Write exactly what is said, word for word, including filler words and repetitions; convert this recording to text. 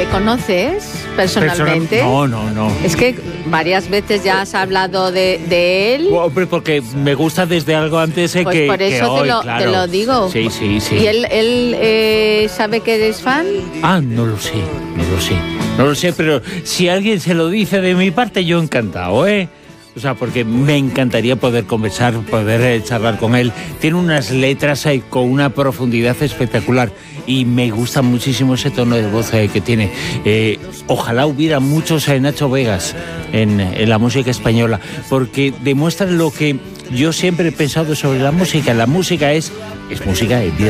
¿Le conoces personalmente? Persona- no, no, no. Es que varias veces ya has hablado de, de él. Hombre, porque me gusta desde algo antes eh, Pues que por que eso hoy, te, lo, claro. te lo digo. Sí, sí, sí. ¿Y él, él eh, sabe que eres fan? Ah, no lo sé, no lo sé. No lo sé, pero si alguien se lo dice de mi parte, yo encantado, ¿eh? O sea, porque me encantaría poder conversar, poder eh, charlar con él. Tiene unas letras eh, con una profundidad espectacular y me gusta muchísimo ese tono de voz eh, que tiene. Eh, ojalá hubiera muchos eh, Nacho Vegas en, en la música española, porque demuestran lo que yo siempre he pensado sobre la música. La música es, es música, evidentemente.